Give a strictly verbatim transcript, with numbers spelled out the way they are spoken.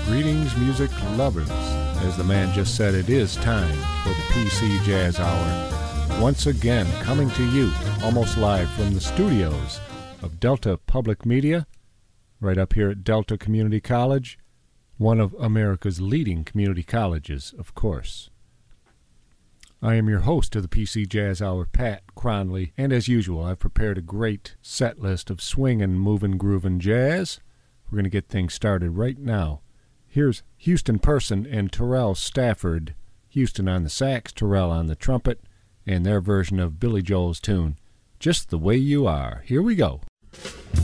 Greetings, music lovers. As the man just said, it is time for the P C Jazz Hour. Once again, coming to you, almost live from the studios of Delta Public Media, right up here at Delta Community College, one of America's leading community colleges, of course. I am your host of the P C Jazz Hour, Pat Cronley, and as usual, I've prepared a great set list of swingin', movin', groovin' jazz. We're going to get things started right now. Here's Houston Person and Terrell Stafford. Houston on the sax, Terrell on the trumpet, and their version of Billy Joel's tune, Just the Way You Are. Here we go.